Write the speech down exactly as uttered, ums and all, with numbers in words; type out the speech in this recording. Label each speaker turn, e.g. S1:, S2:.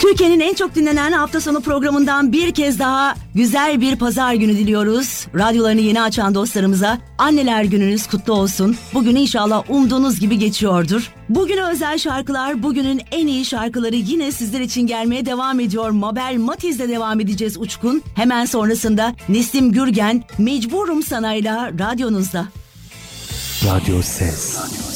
S1: Türkiye'nin en çok dinlenen hafta sonu programından bir kez daha güzel bir pazar günü diliyoruz. Radyolarını yeni açan dostlarımıza anneler gününüz kutlu olsun. Bugün inşallah umduğunuz gibi geçiyordur. Bugüne özel şarkılar, bugünün en iyi şarkıları yine sizler için gelmeye devam ediyor. Mabel Matiz'le devam edeceğiz Uçkun. Hemen sonrasında Nesim Gürgen, Mecburum Sana'yla radyonuzda.
S2: Radyo Ses.